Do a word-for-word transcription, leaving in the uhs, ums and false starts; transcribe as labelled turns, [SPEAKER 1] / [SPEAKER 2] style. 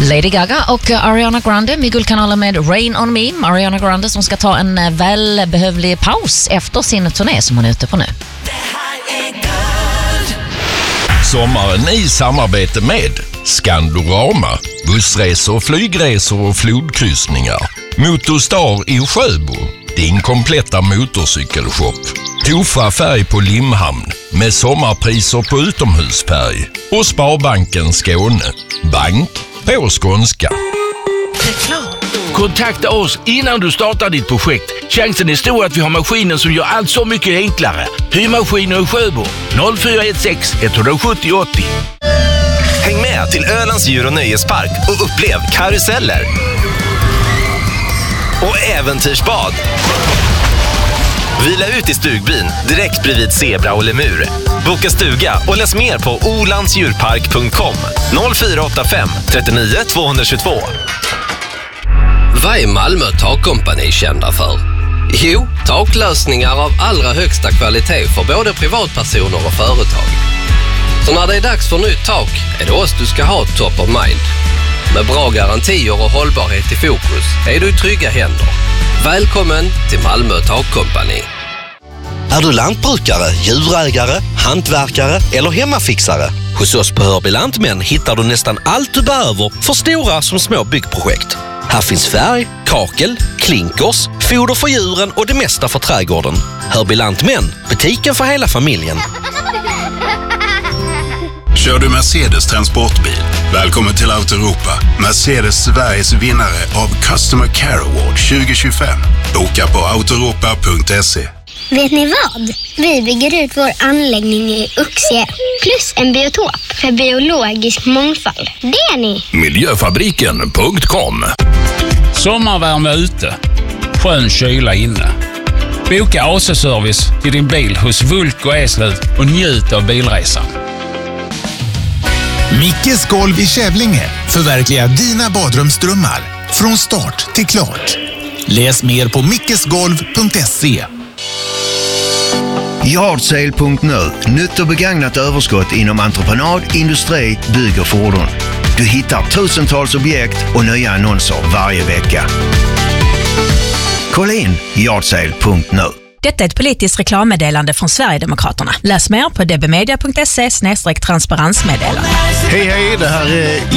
[SPEAKER 1] Lady Gaga och Ariana Grande med Guldkanalen med Rain on Me. Ariana Grande som ska ta en välbehövlig paus efter sin turné som hon är ute på nu.
[SPEAKER 2] Sommaren i samarbete med Skandorama, bussresor, flygresor och flodkryssningar. Motorstar i Sjöbo, din kompletta motorcykelshop. Tofa färg på Limhamn med sommarpriser på utomhusfärg. Och Sparbanken Skåne, bank på skånska.
[SPEAKER 3] Kontakta oss innan du startar ditt projekt. Chansen är stor att vi har maskinen som gör allt så mycket enklare. Hyrmaskiner i Sjöbo noll fyra ett sex ett sju noll åtta noll.
[SPEAKER 4] Häng med till Ölands djur- och nöjespark och upplev karuseller och äventyrsbad. Vila ut i stugbyn direkt bredvid zebra och lemur. Boka stuga och läs mer på olandsdjurpark punkt com noll fyra åtta fem tre nio två två två.
[SPEAKER 5] Vad är Malmö Takkompani kända för? Jo, taklösningar av allra högsta kvalitet för både privatpersoner och företag. Så när det är dags för nytt tak är det oss du ska ha top of mind. Med bra garantier och hållbarhet i fokus är du i trygga händer. Välkommen till Malmö Takkompani.
[SPEAKER 6] Är du lantbrukare, djurägare, hantverkare eller hemmafixare? Hos oss på Hörby Lantmän hittar du nästan allt du behöver för stora som små byggprojekt. Här finns färg, kakel, klinkers, foder för djuren och det mesta för trädgården. Hörby Lantmän, butiken för hela familjen.
[SPEAKER 7] Kör du Mercedes transportbil? Välkommen till Autoropa. Mercedes Sveriges vinnare av Customer Care Award tjugo tjugofem. Boka på autoropa punkt se.
[SPEAKER 8] Vet ni vad? Vi bygger ut vår anläggning i Uxie plus en biotop för biologisk mångfald. Det är ni!
[SPEAKER 2] Miljöfabriken punkt com.
[SPEAKER 9] Sommarvärme ute, skön kyla inne. Boka A C-service till din bil hos Vulko Eslöv och njut av bilresan.
[SPEAKER 10] Mickes golv i Kävlinge förverkligar dina badrumsdrömmar från start till klart. Läs mer på mickesgolv punkt se.
[SPEAKER 11] Yardsale punkt nu. Nytt och begagnat överskott inom entreprenad, industri, bygg och fordon. Du hittar tusentals objekt och nya annonser varje vecka. Kolla in yardsale punkt nu.
[SPEAKER 12] Detta är ett politiskt reklammeddelande från Sverigedemokraterna. Läs mer på dbmedia punkt se slash transparensmeddelande.
[SPEAKER 13] Hej hej, det här är